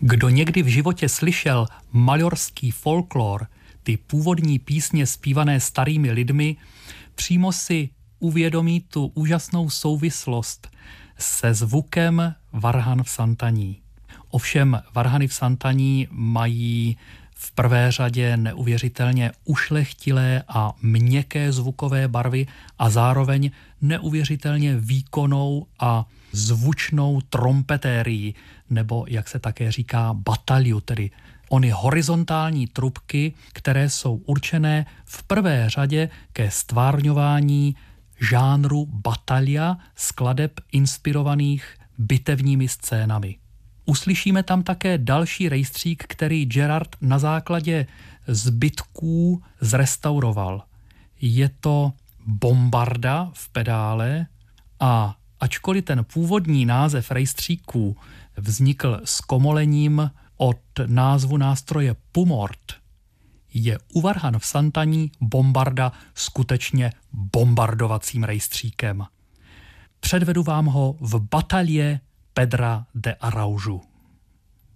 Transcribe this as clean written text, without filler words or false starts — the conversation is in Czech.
Kdo někdy v životě slyšel majorský folklor, ty původní písně zpívané starými lidmi, přímo si uvědomí tu úžasnou souvislost se zvukem varhan v Santaní. Ovšem varhany v Santaní mají v prvé řadě neuvěřitelně ušlechtilé a měkké zvukové barvy a zároveň neuvěřitelně výkonnou a zvučnou trompetérii, nebo jak se také říká bataliu, tedy ony horizontální trubky, které jsou určené v prvé řadě ke stvárňování žánru batalia, skladeb inspirovaných bitevními scénami. Uslyšíme tam také další rejstřík, který Gerard na základě zbytků zrestauroval. Je to bombarda v pedále a ačkoliv ten původní název rejstříků vznikl s komolením od názvu nástroje Pumort, je u varhan v Santaní bombarda skutečně bombardovacím rejstříkem. Předvedu vám ho v Batalie Pedra de Arauju.